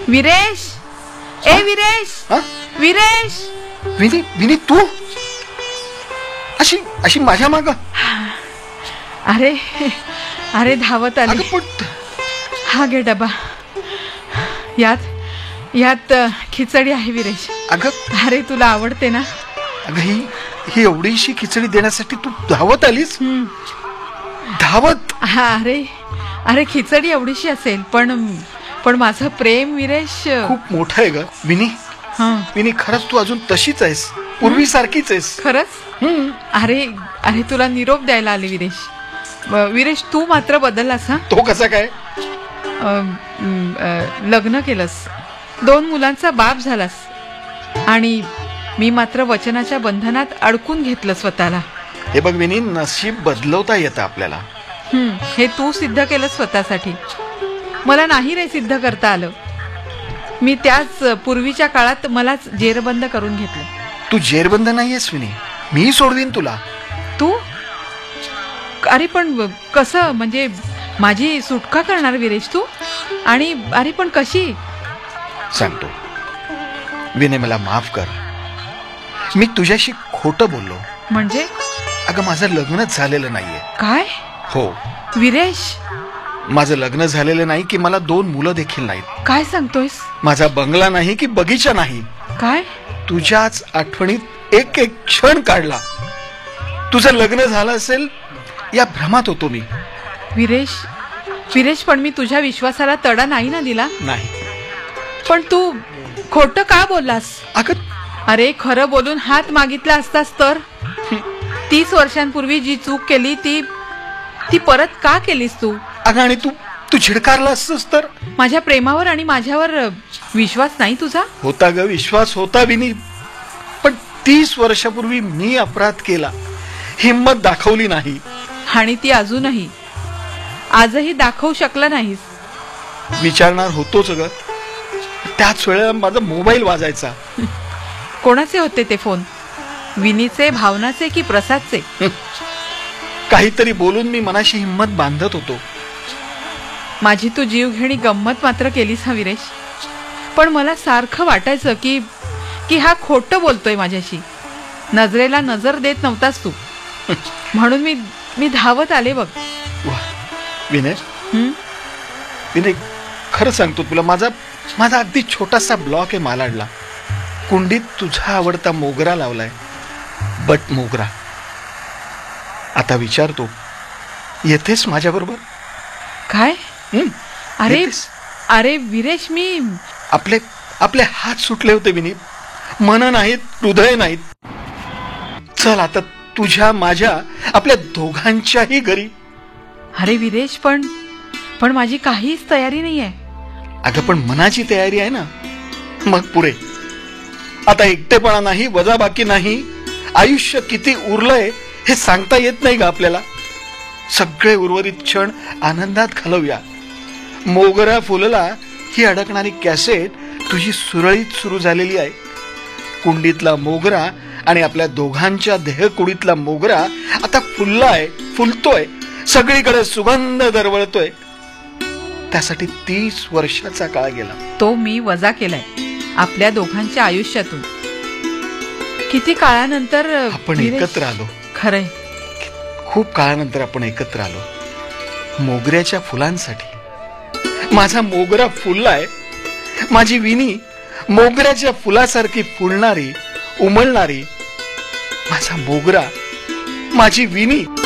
विरेश, ए विरेश, विरेश. विनी, विनी तू अशी अशी माझ्या माग? अरे अरे धावत आली. हा घे डबा. यात खिचडी आहे विरेश. अरे तुला आवडते ना. अगं ही एवढीशी खिचडी देण्यासाठी तू धावत आलीस? धावत? हा. अरे खिचडी एवढीशी असेल पण माझं प्रेम विरेश खूप मोठं आहे ग विनी. विनी खरंच तू अजून तशीच आहेस, पूर्वीसारखीच आहेस. खरंच? अरे तुला निरोप द्यायला आले विरेश. विरेश तू मात्र बदललास. हा. तो कसा काय? लग्न केलंस, 2 मुलांचा बाप झालास आणि मी मात्र वचनाच्या बंधनात अडकून घेतलं स्वतःला. हे बघ विनी, नशीब बदलवता येतं आपल्याला. हे तू सिद्ध केलं स्वतःसाठी. मला नाही रे सिद्ध करता आलं. मी त्याच पूर्वीच्या काळात मलाच जेरबंद करून घेतलं. तू जेरबंद नाहीयेस विनी, मी सोडवीन तुला. तू? अरे पण कसं, म्हणजे माझी सुटका करणार विरेश तू? आणि अरे पण कशी? सांगतो विने, मला माफ कर. मी तुझ्याशी खोटं बोललो. म्हणजे? अगं माझं लग्नच झालेलं नाहीये. काय? हो विरेश, माझं लग्न झालेलं नाही की मला 2 मुलं देखील नाहीत. काय सांगतोयस? माझा बंगला नाही की बगीचा नाही. काय? तुझ्याच आठवणीत एक क्षण काढला. तुझं लग्न झालं असेल या भ्रमात होतो मी. विरेश पण मी तुझ्या विश्वासाला तडा नाही ना दिला. नाही. पण तू खोटं का बोललास? अरे खरं बोलून हात मागितला असतास तर? 30 वर्षांपूर्वी जी चूक केली ती परत का केलीस तू? अगं आणि तू छिडकारला असतस तर? माझ्या प्रेमावर आणि माझ्यावर विश्वास नाही तुझा? होता ग, विश्वास होता विनी. पण 30 वर्षापूर्वी मी अपराध केला, हिम्मत दाखवली नाही. आणि ती आजही दाखवू शकला नाहीस. विचारणार होतोच ग. त्याच वेळेला माझा मोबाईल वाजायचा. कोणाचे होते ते फोन? विनीचे, भावनाचे की प्रसादचे? काहीतरी बोलून मी मनाशी हिम्मत बांधत होतो. माझी तू जीवघेणी गंमत मात्र केलीस हा विरेश. पण मला सारखं वाटायचं की हा खोटं बोलतोय माझ्याशी. नजरेला नजर देत नव्हतास तू. म्हणून मी धावत आले बघ. विनय, विनय खरं सांगतो तुला, माझा अगदी छोटासा ब्लॉक आहे मालाडला. कुंडीत तुझा आवडता मोगरा लावलाय, बट मोगरा. आता विचारतो, येतेस माझ्या बरोबर? काय? अरे विरेश, मी आपले हात सुटले होते विनी. मन नाहीत, हृदय नाहीत. चल आता तुझ्या, माझ्या, आपल्या दोघांच्याही घरी. अरे विरेश, पण माझी काहीच तयारी नाहीये. अगं पण मनाची तयारी आहे ना, मग पुरे. आता एकटेपणा नाही, वजाबाकी नाही. आयुष्य किती उरलंय हे सांगता येत नाही का आपल्याला. सगळे उर्वरित क्षण आनंदात घालवूया. मोगरा फुलला ही अडकणारी कॅसेट तुझी सुरळीत सुरू झालेली आहे. कुंडीतला मोगरा आणि आपल्या दोघांच्या देहकुडीतला मोगरा आता फुललाय, फुलतोय, सगळीकडे सुगंध दरवळतोय. त्यासाठी 30 वर्षाचा काळ गेला. तो मी वजा केलाय आपल्या दोघांच्या आयुष्यातून. किती काळानंतर आपण एकत्र आलो. खरंय, खूप काळानंतर आपण एकत्र आलो. मोगऱ्याच्या फुलांसाठी. माझा मोगरा फुललाय. माझी विनी मोगऱ्याच्या फुलासारखी फुलणारी, उमलणारी. माझा मोगरा, माझी विनी.